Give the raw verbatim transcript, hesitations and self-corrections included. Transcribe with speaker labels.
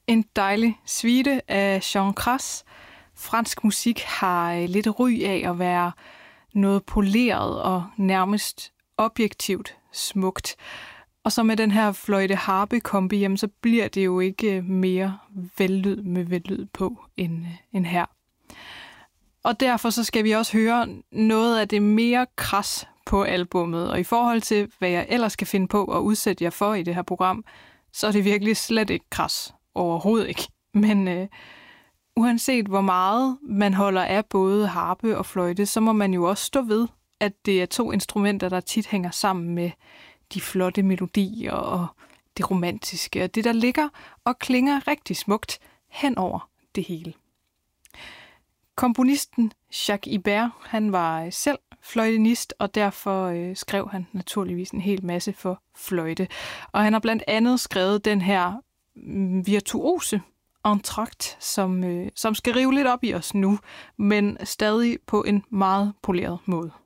Speaker 1: En dejlig suite af Jean Crass. Fransk musik har lidt ry af at være noget poleret og nærmest objektivt smukt. Og så med den her fløjte-harpe-kombi, jamen, så bliver det jo ikke mere vellyd med vellyd på end, end her. Og derfor så skal vi også høre noget af det mere Crass på albummet. Og i forhold til, hvad jeg ellers skal finde på at udsætte jer for i det her program, så er det virkelig slet ikke Crass. Overhovedet ikke. Men øh, uanset hvor meget man holder af både harpe og fløjte, så må man jo også stå ved, at det er to instrumenter, der tit hænger sammen med de flotte melodier og det romantiske, og det der ligger og klinger rigtig smukt hen over det hele. Komponisten Jacques Ibert, han var selv fløjtenist, og derfor øh, skrev han naturligvis en hel masse for fløjte. Og han har blandt andet skrevet den her virtuose entr'acte, som, øh, som skal rive lidt op i os nu, men stadig på en meget poleret måde.